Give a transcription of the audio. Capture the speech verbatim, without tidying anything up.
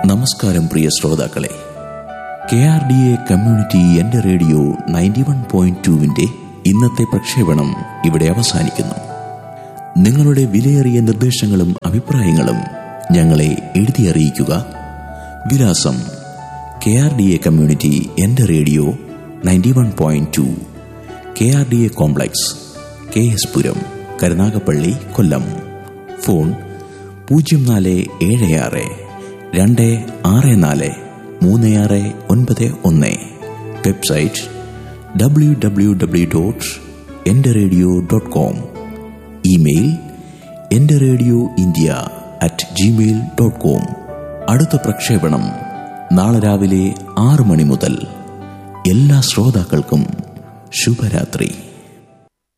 നമസ്കാരം പ്രിയ ശ്രോതാക്കളെ, K R D A community എന്റെ റേഡിയോ നയൻറ്റി വൺ പോയിന്റ് ടുവിന്റെ ഇന്നത്തെ പ്രക്ഷേപണം ഇവിടെ അവസാനിക്കുന്നു. നിങ്ങളുടെ വിലയേറിയ നിർദ്ദേശങ്ങളും അഭിപ്രായങ്ങളും ഞങ്ങളെ എഴുതി അറിയിക്കുക. വിലാസം: K R D A community എന്റെ radio ninety one point two, K R D A complex, K S Puram, Karunagappally, Kollam. Phone: പൂജ്യം നാല് ഏഴ് ആറ് രണ്ട് ആറ് നാല് മൂന്ന് ആറ് ഒൻപത് ഒന്ന്. Website: W W W dot എന്റെ റേഡിയോ ഡോട്ട് കോം. ഇമെയിൽ: എന്റെ radio India at Gmail dot com. അടുത്ത പ്രക്ഷേപണം നാളെ രാവിലെ ആറ് മണി മുതൽ. എല്ലാ ശ്രോതാക്കൾക്കും ശുഭരാത്രി.